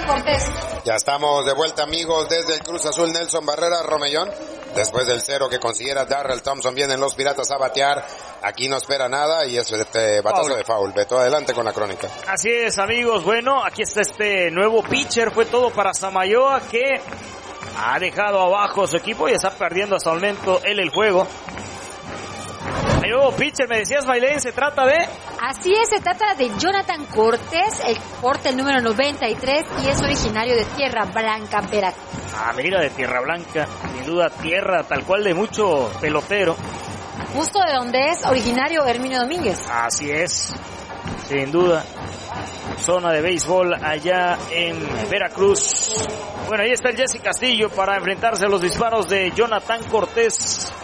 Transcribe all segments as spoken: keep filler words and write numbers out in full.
Jonathan Cortés. Ya estamos de vuelta, amigos, desde el Cruz Azul. Nelson Barrera Romellón. Después del cero que consiguiera Darrell Thompson, vienen los Piratas a batear. Aquí no espera nada y es este batazo foul. de foul. Beto, adelante con la crónica. Así es, amigos. Bueno, aquí está este nuevo pitcher. Fue todo para Samayoa, que ha dejado abajo a su equipo y está perdiendo hasta el momento él el juego. El nuevo pitcher, me decías, Bailén, se trata de... Así es, se trata de Jonathan Cortés, el porte el número noventa y tres y es originario de Tierra Blanca, Veracruz. Ah, mira, de Tierra Blanca, sin duda tierra tal cual de mucho pelotero. Justo de donde es originario Herminio Domínguez. Así es, sin duda. Zona de béisbol allá en Veracruz. Bueno, ahí está el Jesse Castillo para enfrentarse a los disparos de Jonathan Cortés.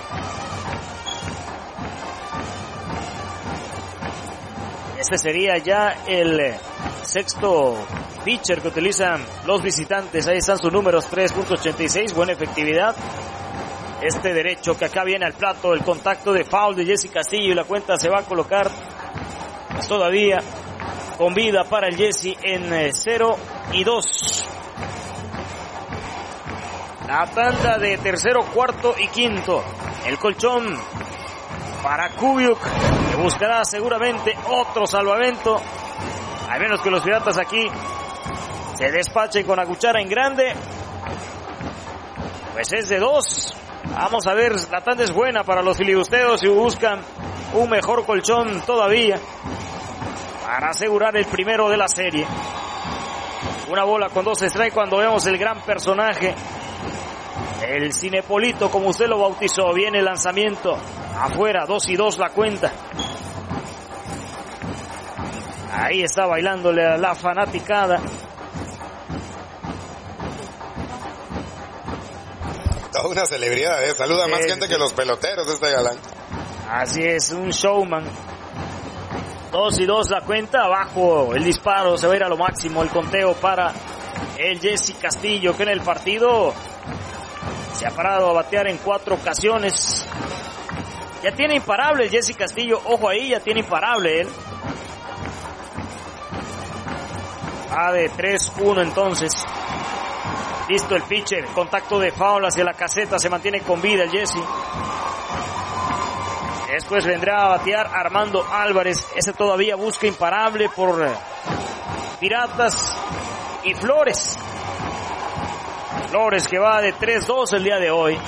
Este sería ya el sexto pitcher que utilizan los visitantes. Ahí están sus números, tres punto ochenta y seis, buena efectividad. Este derecho que acá viene al plato, el contacto de foul de Jesse Castillo y la cuenta se va a colocar pues, todavía con vida para el Jesse en cero y dos. La tanda de tercero, cuarto y quinto. El colchón para Kubiuk, que buscará seguramente otro salvamento. Al menos que los Piratas aquí se despachen con la cuchara en grande. Pues es de dos. Vamos a ver, la tanda es buena para los filibusteros y buscan un mejor colchón todavía para asegurar el primero de la serie. Una bola con dos strikes cuando vemos el gran personaje, el Cinepolito, como usted lo bautizó. Viene el lanzamiento afuera, dos y dos la cuenta. Ahí está bailándole a la fanaticada. Toda una celebridad, ¿eh? Saluda sí, más gente sí. que los peloteros este galán. Así es, un showman. Dos y dos la cuenta, abajo el disparo, se va a ir a lo máximo el conteo para el Jesse Castillo, que en el partido se ha parado a batear en cuatro ocasiones. Ya tiene imparable el Jesse Castillo, ojo ahí, ya tiene imparable él. Va de tres uno entonces. Listo el pitcher, contacto de foul hacia la caseta, se mantiene con vida el Jesse. Después vendrá a batear Armando Álvarez, ese todavía busca imparable por Piratas. Y Flores. Flores que va de tres dos el día de hoy.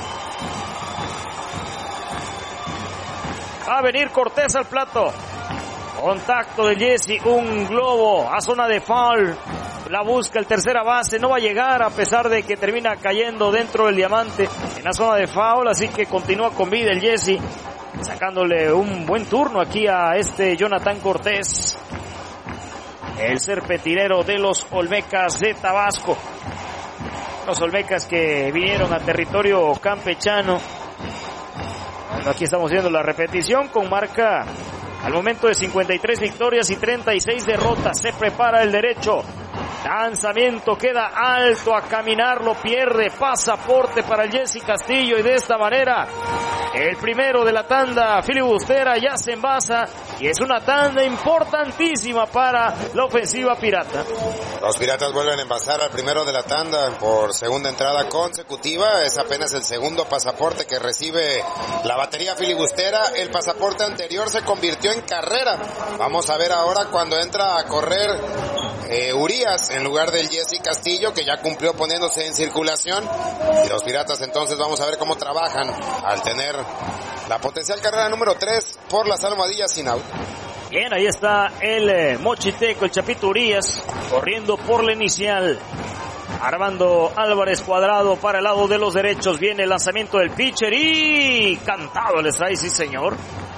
Va a venir Cortés al plato. Contacto de Jesse, un globo a zona de foul. La busca el tercera base, no va a llegar a pesar de que termina cayendo dentro del diamante en la zona de foul, así que continúa con vida el Jesse, sacándole un buen turno aquí a este Jonathan Cortés, el serpentinero de los Olmecas de Tabasco. Los Olmecas que vinieron a territorio campechano. Bueno, aquí estamos viendo la repetición con marca al momento de cincuenta y tres victorias y treinta y seis derrotas. Se prepara el derecho. Lanzamiento, queda alto, a caminar, lo pierde. Pasaporte para el Jesse Castillo y de esta manera el primero de la tanda filibustera ya se envasa y es una tanda importantísima para la ofensiva pirata. Los Piratas vuelven a envasar al primero de la tanda por segunda entrada consecutiva. Es apenas el segundo pasaporte que recibe la batería filibustera. El pasaporte anterior se convirtió en carrera. Vamos a ver ahora cuando entra a correr eh, Urias en lugar del Jesse Castillo, que ya cumplió poniéndose en circulación. Y los Piratas entonces vamos a ver cómo trabajan al tener la potencial carrera número tres por las almohadillas sin out. Bien, ahí está el eh, mochiteco, el Chapito Urias, corriendo por la inicial. Armando Álvarez cuadrado para el lado de los derechos. Viene el lanzamiento del pitcher y cantado el strike, sí señor.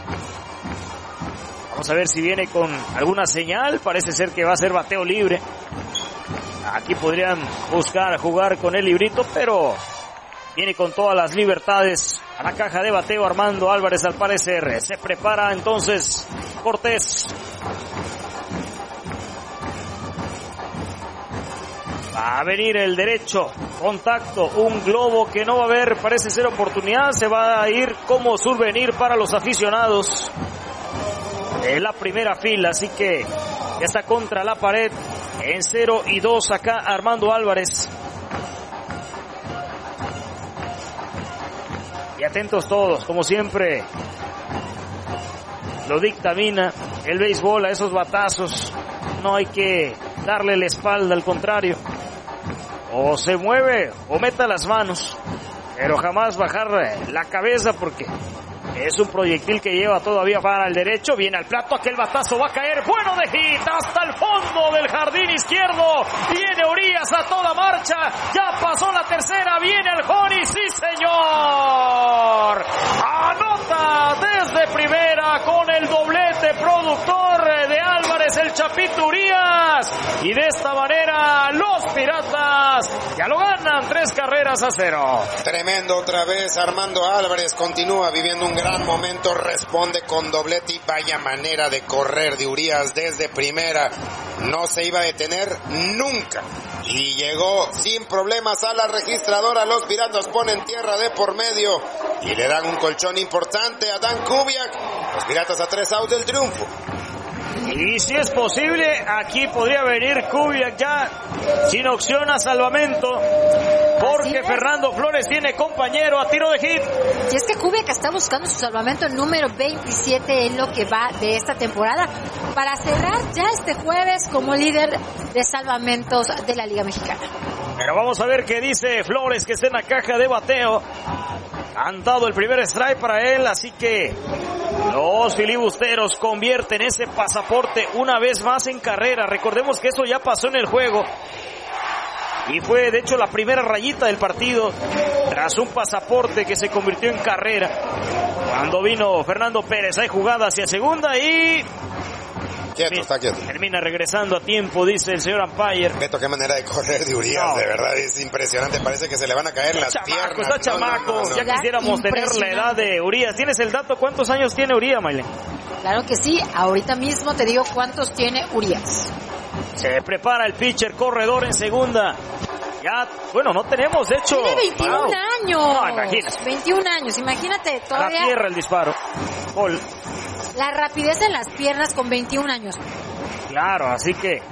Vamos a ver si viene con alguna señal. Parece ser que va a ser bateo libre. Aquí podrían buscar jugar con el librito, pero viene con todas las libertades a la caja de bateo Armando Álvarez al parecer. Se prepara entonces Cortés. Va a venir el derecho. Contacto. Un globo que no va a haber, parece ser oportunidad. Se va a ir como survenir para los aficionados en la primera fila. Así que ya está contra la pared En cero y dos acá Armando Álvarez. Y atentos todos, como siempre. Lo dictamina el béisbol, a esos batazos. No hay que darle la espalda, al contrario. O se mueve o meta las manos. Pero jamás bajar la cabeza porque es un proyectil que lleva todavía para el derecho. Viene al plato, aquel batazo va a caer. Bueno de hit hasta el fondo del jardín izquierdo. Viene Urias a toda marcha. Ya pasó la tercera. Viene el Joni. Sí, señor. Anota desde primera con el doblete productor de Álvarez, el Chapito Urias. Y de esta manera los Piratas ya lo ganan tres carreras a cero. Tremendo otra vez. Armando Álvarez continúa viviendo un gran momento, responde con doblete y vaya manera de correr de Urias desde primera. No se iba a detener nunca y llegó sin problemas a la registradora. Los Piratas ponen tierra de por medio y le dan un colchón importante a Dan Kubiak. Los Piratas a tres outs del triunfo. Y si es posible, aquí podría venir Kubiak ya sin opción a salvamento, porque Fernando Flores tiene compañero a tiro de hit. Si es que Kubiak está buscando su salvamento número veintisiete en lo que va de esta temporada, para cerrar ya este jueves como líder de salvamentos de la Liga Mexicana. Pero vamos a ver qué dice Flores, que está en la caja de bateo. Han dado el primer strike para él, así que los filibusteros convierten ese pasaporte una vez más en carrera. Recordemos que eso ya pasó en el juego y fue de hecho la primera rayita del partido tras un pasaporte que se convirtió en carrera cuando vino Fernando Pérez. Hay jugada hacia segunda y Quieto, está quieto. termina regresando a tiempo, dice el señor umpire. Beto, qué manera de correr de Urias, no. De verdad es impresionante, parece que se le van a caer las chamaco, piernas. Está chamaco, no, no, no, ya no. Quisiéramos tener la edad de Urias. ¿Tienes el dato? ¿Cuántos años tiene Urias, Maylene? Claro que sí, ahorita mismo te digo cuántos tiene Urias. Se prepara el pitcher corredor en segunda. Ya, bueno, no tenemos, de hecho. Tiene veintiún wow. años. No, imagínate. veintiún años, imagínate todavía. A la tierra el disparo. Gol. La rapidez en las piernas con veintiún años. Claro, así que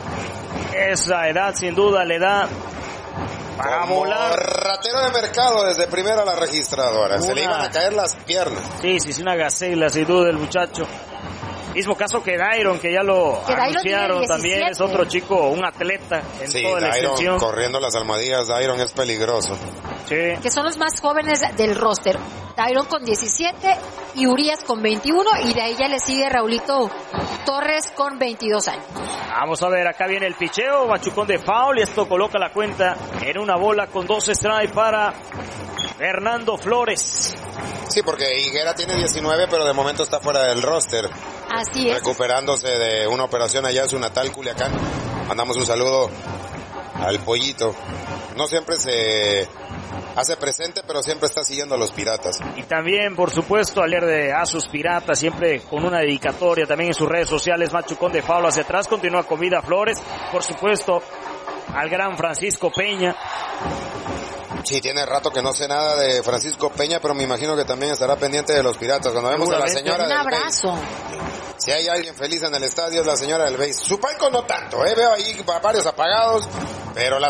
esa edad sin duda le da para como volar. Ratero de mercado desde primera a la registradora. Una... Se le iban a caer las piernas. Sí, sí, sí, una gacela sin duda el muchacho. Mismo caso que Dairon, que ya lo que anunciaron también, es otro chico, un atleta en sí, toda la Dairon, extensión. corriendo las almohadillas, Dairon es peligroso. Sí. Que son los más jóvenes del roster. Dairon con diecisiete y Urias con veintiuno, y de ahí ya le sigue Raulito Torres con veintidós años. Vamos a ver, acá viene el picheo, machucón de foul, y esto coloca la cuenta en una bola con dos strikes para Fernando Flores. Sí, porque Higuera tiene diecinueve, pero de momento está fuera del roster. Así es. Recuperándose de una operación allá en su natal Culiacán. Mandamos un saludo al Pollito. No siempre se hace presente, pero siempre está siguiendo a los Piratas. Y también, por supuesto, al leer de a sus Piratas, siempre con una dedicatoria también en sus redes sociales. Machucón de foul hacia atrás, continúa con vida Flores. Por supuesto, al gran Francisco Peña. Sí, tiene rato que no sé nada de Francisco Peña, pero me imagino que también estará pendiente de los Piratas. Cuando vemos a la señora un del abrazo. Beis, si hay alguien feliz en el estadio es la señora del Beis. Su palco no tanto, ¿eh? Veo ahí varios apagados, pero la